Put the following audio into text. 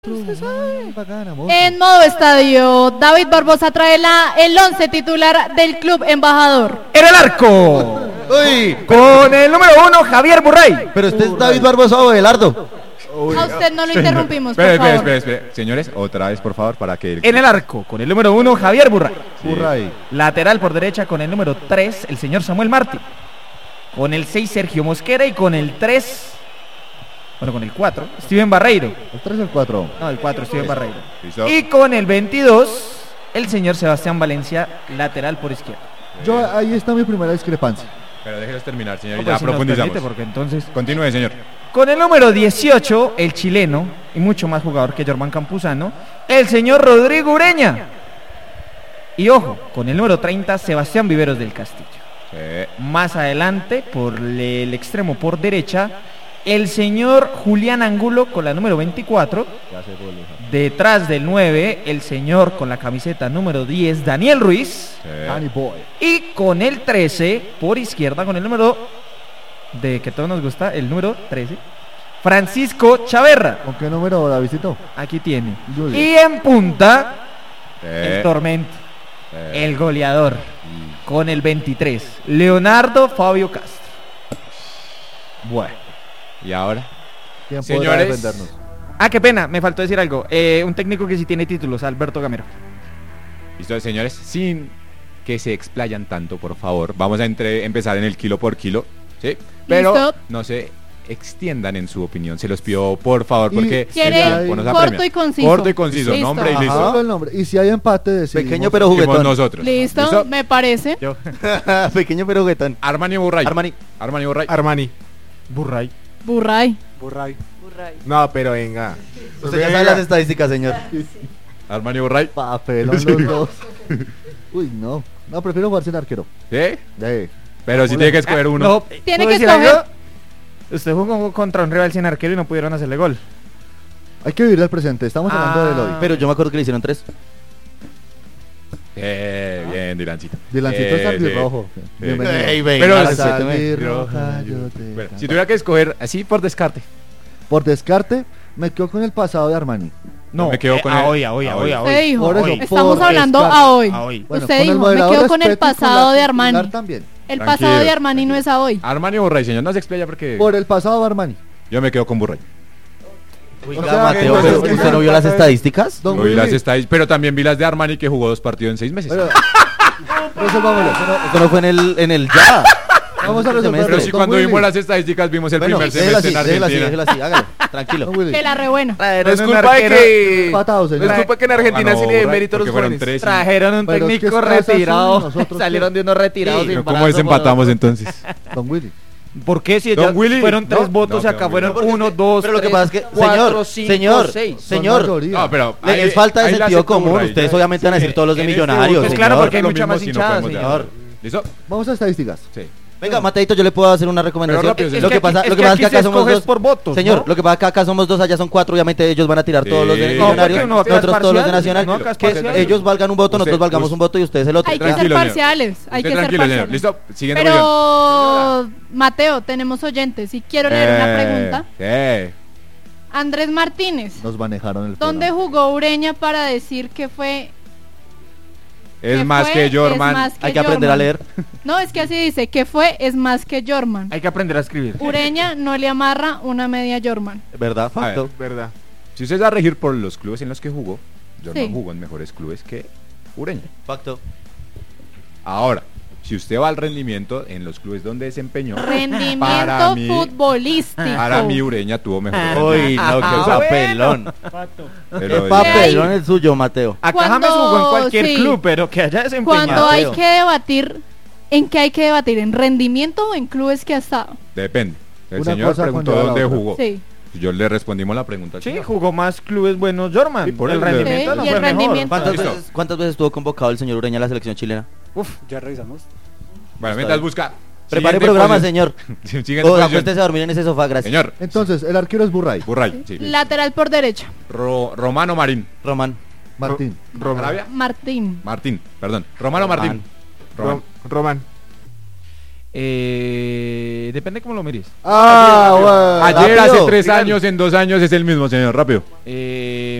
En modo estadio, David Barbosa trae el 11 titular del club embajador. En el arco, con el número 1, Javier Burray. Pero este es David Barbosa o Belardo. A usted no lo interrumpimos, por favor. Espera. Señores, otra vez, por favor, para que... En el arco, con el número 1, Javier Burray. Burray. Lateral por derecha, con el número 3, el señor Samuel Martí. Con el 6, Sergio Mosquera. Y con el 3... Bueno, con el 4, Steven Barreiro. ¿El 3 o el 4? No, el 4, Steven Barreiro. ¿Listo? Y con el 22, el señor Sebastián Valencia, lateral por izquierda. Ahí está mi primera discrepancia. Pero déjenos terminar, señor, No, y pues, ya si nos profundizamos. permite, porque entonces... Continúe, señor. Con el número 18, el chileno, y mucho más jugador que Jorman Campuzano, el señor Rodrigo Ureña. Y ojo, con el número 30, Sebastián Viveros del Castillo. Más adelante, por el extremo por derecha, el señor Julián Angulo con la número 24. Detrás del 9, el señor con la camiseta número 10, Daniel Ruiz. Danny Boy. Y con el 13, por izquierda, con el número de que todos nos gusta, el número 13, Francisco Chaverra. ¿Con qué número, Davidito? Aquí tiene. Muy bien. Y en punta, el tormento, el goleador, con el 23, Leonardo Fabio Castro. Bueno, ¿y ahora? ¿Quién podrá Señores, defendernos? Ah, qué pena, me faltó decir algo. Un técnico que sí tiene títulos, Alberto Gamero. listo, señores, sin que se explayan tanto, por favor, vamos a empezar en el kilo por kilo, ¿sí? Pero Listo. no se extiendan en su opinión, se los pido por favor, porque Quiere el tiempo nos corto apremia. y conciso. Corto y conciso, Listo. nombre y Ajá, listo. el nombre. Y si hay empate, decidimos. Pequeño pero Dijimos juguetón. nosotros. Listo, me parece. Yo. Pequeño pero juguetón. Armani o Burray. Armani. Armani o Burray. Armani. Burray. Burray. Burray. No, pero venga. Usted ya sabe las estadísticas, señor. Armani o Burray. Papelón los dos. Uy, no. No, prefiero jugar sin arquero. ¿Sí? De. Pero si tiene que escoger uno. No, Tiene ¿puedo que decir escoger. algo? Usted jugó contra un rival sin arquero y no pudieron hacerle gol. Hay que vivir el presente. Estamos hablando del hoy. Pero yo me acuerdo que le hicieron 3. Bien, Dilancito. Dilancito es albirrojo. Sí. Bienvenido. Ey, venga, Pero- Albirroja, yo te- Bueno, si tuviera que escoger así por descarte. Por descarte, me quedo con el pasado de Armani. No, me quedo con a el- hoy, a hoy. Usted dijo. Por eso, hoy. Estamos por hablando descarte. a hoy. A hoy. Bueno, Usted con el dijo, me moderador quedo con el respeto y con pasado la de titular Armani. También. El Tranquilo, pasado de Armani no es a hoy. Armani o Burray, señor, no se explaya porque Por el pasado de Armani. yo me quedo con Burray. O sea, Mateo, entonces, ¿usted no vio las estadísticas? Don No vi las Willy, estadísticas, pero también vi las de Armani que jugó 2 partidos en 6 meses. pero- resolvámoslo. Esto no fue en el ya. Vamos a Pero resolverlo. si Don cuando Willy. vimos las estadísticas vimos el Bueno, primer déjelo semestre así, en déjelo así, Argentina. déjelo así, hágalo, tranquilo. Don Willy. Que la rebuena. No es culpa de que... Empatado, señor. No es culpa que en Argentina Ganó sí le den Burray, mérito a los porque fueron jóvenes. 3. Trajeron un Pero es que técnico es casa retirado. azul, nosotros Salieron qué. de unos retirados. Sí, sin ¿Cómo brazo, desempatamos entonces? Don Willy. ¿Por qué si Don ya Willy, fueron 3 no, votos y no, acá Don fueron Willy. 1, 2, Pero lo que 3, pasa es que, 4, 5, señor, 6? Son señor, mayoría. No, pero les falta ahí de la sentido acepto, común. Burray. Ustedes obviamente van a decir todos los de En este Millonarios, voto, Pues claro, señor. porque hay lo mucha mismo más si no hinchada, podemos señor. dejar. ¿Listo? Vamos a estadísticas. Sí. Venga, Mateito, yo le puedo hacer una recomendación. rápido, señor. Lo que pasa es que aquí acá se somos escoge 2 por votos, Señor, ¿no? lo que pasa es que acá somos 2, allá son 4. Obviamente ellos van a tirar todos los de Sí. Millonarios, No, porque no, acá es nosotros todos los de parcial, Nacional. no, acá es Que parcial. ellos valgan un voto, nosotros Usted- valgamos un voto y ustedes el otro. Hay que Ya. ser Tranquilo, señor. parciales. Hay Usted que ser tranquilo, señor. parciales. ¿Listo? Siguiente opinión. Pero, Mateo, tenemos oyentes y quiero leer una pregunta. Andrés Martínez, Nos manejaron el ¿dónde programa. jugó Ureña para decir que fue? Es más que Jorman. Hay que aprender a leer. No, es que así dice, que fue es más que Jorman. Hay que aprender a escribir. Ureña no le amarra una media Jorman. ¿Verdad? Facto. Verdad. Si usted va a regir por los clubes en los que jugó, Jorman Sí. jugó en mejores clubes que Ureña. Facto. Ahora, si usted va al rendimiento en los clubes donde desempeñó, Rendimiento Para mí- futbolístico. para mí Ureña tuvo mejor Uy, rendimiento. no, qué papelón. Pero Qué papelón el suyo, Mateo. Acá Cuando- James jugó en cualquier sí. club, pero que haya desempeñado. Cuando hay Mateo. que debatir, ¿en qué hay que debatir? ¿En rendimiento o en clubes que ha estado? depende. El Una señor cosa preguntó conlleva la dónde otra. jugó. Sí. Yo le respondimos la pregunta. al Sí, señor. jugó más clubes buenos Jorman. Sí, por el eso. rendimiento Sí, no y el fue mejor. rendimiento. Listo. ¿Cuántas veces estuvo convocado el señor Ureña a la selección chilena? Ya revisamos. Bueno, mientras busca. Prepare Siguiente programa, posición. señor. Siguiente O posición. acuéstese a dormir en ese sofá, gracias. Señor, Entonces, el arquero es Burray. Burray. Sí. Lateral por derecha, Romano Marín. Román. Martín. ¿Arabia? Martín. Martín, perdón. Romano Martín. Román. Román. Depende cómo lo mires. Ah, bueno. Ayer, Rápido, hace 3 dígalo. años, en 2 años es el mismo, señor. Rápido.